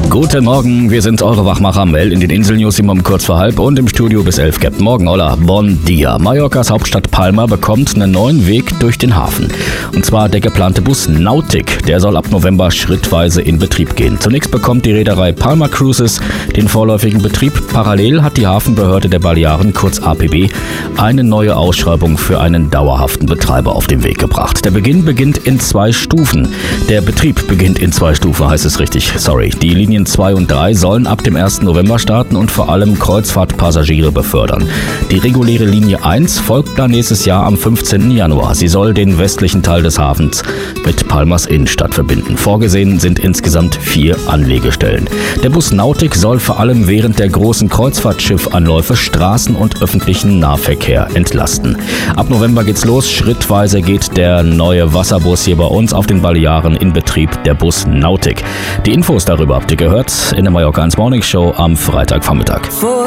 Guten Morgen, wir sind eure Wachmacher. Mel in den Inselnews immer um kurz vor halb und im Studio bis 11. Captain Morgen, hola, bon dia. Mallorcas Hauptstadt Palma bekommt einen neuen Weg durch den Hafen. Und zwar der geplante Bus Nautic. Der soll ab November schrittweise in Betrieb gehen. Zunächst bekommt die Reederei Palma Cruises den vorläufigen Betrieb. Parallel hat die Hafenbehörde der Balearen, kurz APB, eine neue Ausschreibung für einen dauerhaften Betreiber auf den Weg gebracht. Der Beginn beginnt in 2 Stufen. Der Betrieb beginnt in 2 Stufen, heißt es richtig. Sorry. Die Linien 2 und 3 sollen ab dem 1. November starten und vor allem Kreuzfahrtpassagiere befördern. Die reguläre Linie 1 folgt dann nächstes Jahr am 15. Januar. Sie soll den westlichen Teil des Hafens mit Palmas Innenstadt verbinden. Vorgesehen sind insgesamt 4 Anlegestellen. Der Bus Nautic soll vor allem während der großen Kreuzfahrtschiffanläufe Straßen- und öffentlichen Nahverkehr entlasten. Ab November geht's los. Schrittweise geht der neue Wasserbus hier bei uns auf den Balearen in Betrieb, der Bus Nautic. Die Infos darüber habt ihr gehört in der Mallorca 1 Morning Show am Freitagvormittag.